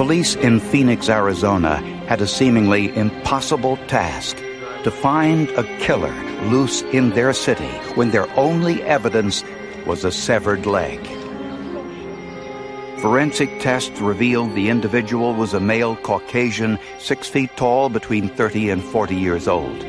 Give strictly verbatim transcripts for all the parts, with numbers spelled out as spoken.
Police in Phoenix, Arizona had a seemingly impossible task: to find a killer loose in their city when their only evidence was a severed leg. Forensic tests revealed the individual was a male Caucasian, six feet tall, between thirty and forty years old.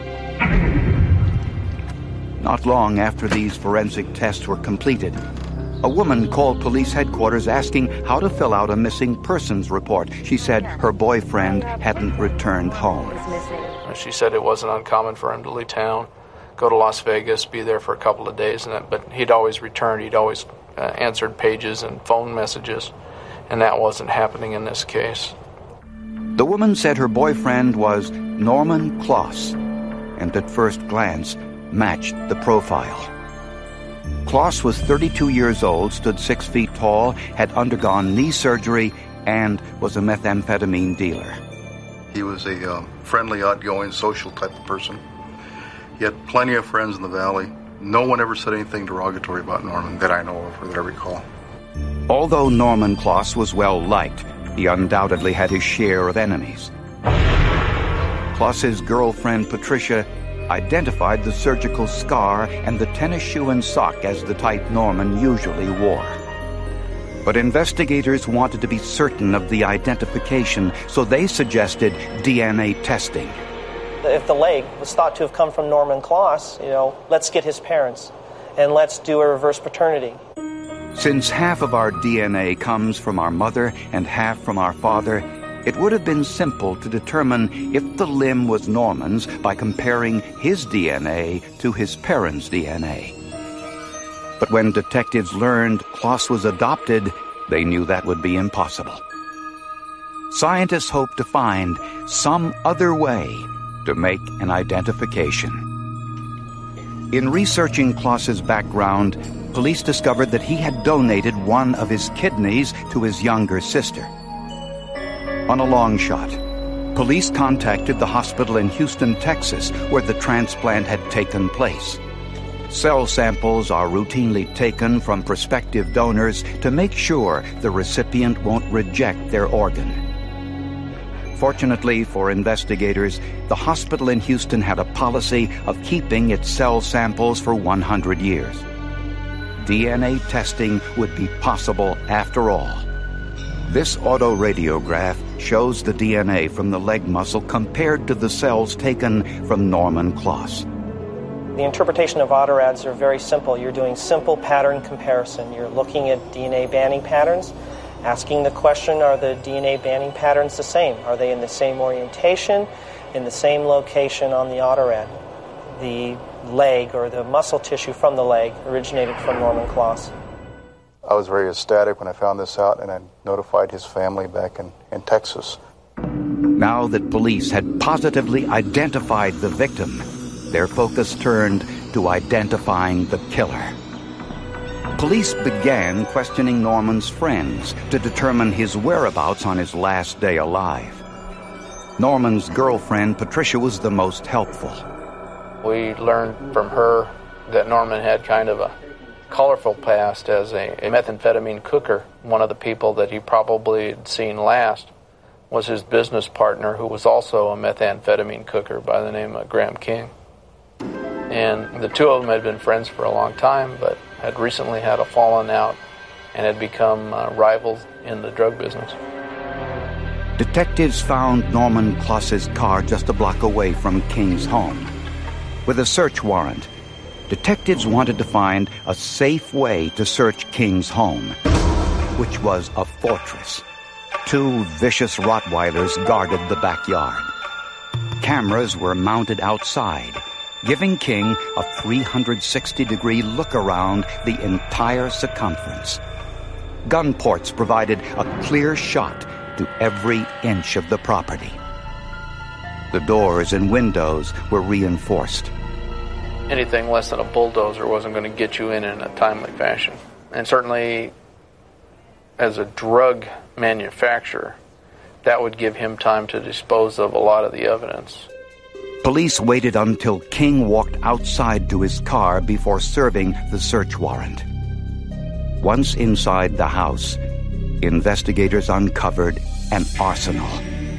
Not long after these forensic tests were completed, a woman called police headquarters asking how to fill out a missing persons report. She said her boyfriend hadn't returned home. She said it wasn't uncommon for him to leave town, go to Las Vegas, be there for a couple of days, and that, but he'd always returned. He'd always uh, answered pages and phone messages, and that wasn't happening in this case. The woman said her boyfriend was Norman Kloss, and at first glance matched the profile. Kloss was thirty-two years old, stood six feet tall, had undergone knee surgery, and was a methamphetamine dealer. He was a um, friendly, outgoing, social type of person. He had plenty of friends in the valley. No one ever said anything derogatory about Norman that I know of or that I recall. Although Norman Kloss was well-liked, he undoubtedly had his share of enemies. Kloss's girlfriend, Patricia, identified the surgical scar and the tennis shoe and sock as the type Norman usually wore. But investigators wanted to be certain of the identification, so they suggested D N A testing. If the leg was thought to have come from Norman Kloss, you know, let's get his parents and let's do a reverse paternity. Since half of our D N A comes from our mother and half from our father, it would have been simple to determine if the limb was Norman's by comparing his D N A to his parents' D N A. But when detectives learned Kloss was adopted, they knew that would be impossible. Scientists hoped to find some other way to make an identification. In researching Kloss's background, police discovered that he had donated one of his kidneys to his younger sister. On a long shot, police contacted the hospital in Houston, Texas, where the transplant had taken place. Cell samples are routinely taken from prospective donors to make sure the recipient won't reject their organ. Fortunately for investigators, the hospital in Houston had a policy of keeping its cell samples for one hundred years. D N A testing would be possible after all. This autoradiograph shows the D N A from the leg muscle compared to the cells taken from Norman Kloss. The interpretation of autorads are very simple. You're doing simple pattern comparison. You're looking at D N A banding patterns, asking the question, are the D N A banding patterns the same? Are they in the same orientation, in the same location on the autorad? The leg or the muscle tissue from the leg originated from Norman Kloss. I was very ecstatic when I found this out, and I notified his family back in, in Texas. Now that police had positively identified the victim, their focus turned to identifying the killer. Police began questioning Norman's friends to determine his whereabouts on his last day alive. Norman's girlfriend, Patricia, was the most helpful. We learned from her that Norman had kind of a colorful past as a, a methamphetamine cooker. One of the people that he probably had seen last was his business partner, who was also a methamphetamine cooker by the name of Graham King. And the two of them had been friends for a long time, but had recently had a falling out and had become uh, rivals in the drug business. Detectives found Norman Kloss's car just a block away from King's home. With a search warrant, detectives wanted to find a safe way to search King's home, which was a fortress. Two vicious Rottweilers guarded the backyard. Cameras were mounted outside, giving King a three hundred sixty degree look around the entire circumference. Gun ports provided a clear shot to every inch of the property. The doors and windows were reinforced. Anything less than a bulldozer wasn't going to get you in in a timely fashion. And certainly, as a drug manufacturer, that would give him time to dispose of a lot of the evidence. Police waited until King walked outside to his car before serving the search warrant. Once inside the house, investigators uncovered an arsenal.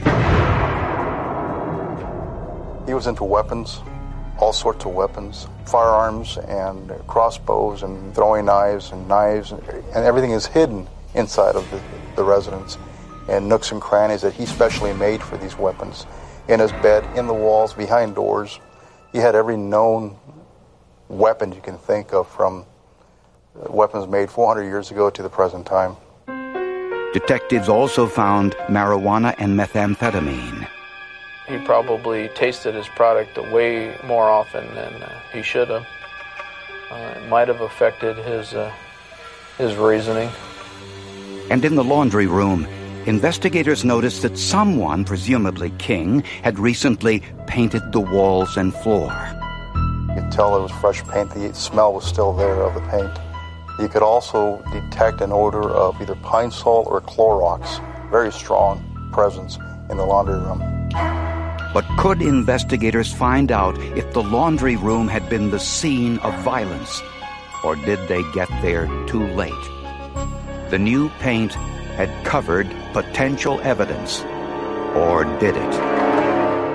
He was into weapons, all sorts of weapons, firearms and crossbows and throwing knives and knives, and everything is hidden inside of the, the residence, and nooks and crannies that he specially made for these weapons. In his bed, in the walls, behind doors. He had every known weapon you can think of, from weapons made four hundred years ago to the present time. Detectives also found marijuana and methamphetamine. He probably tasted his product way more often than uh, he should have. Uh, it might have affected his, uh, his reasoning. And in the laundry room, investigators noticed that someone, presumably King, had recently painted the walls and floor. You could tell it was fresh paint. The smell was still there of the paint. You could also detect an odor of either pine salt or Clorox. Very strong presence in the laundry room. But could investigators find out if the laundry room had been the scene of violence? Or did they get there too late? The new paint had covered potential evidence. Or did it?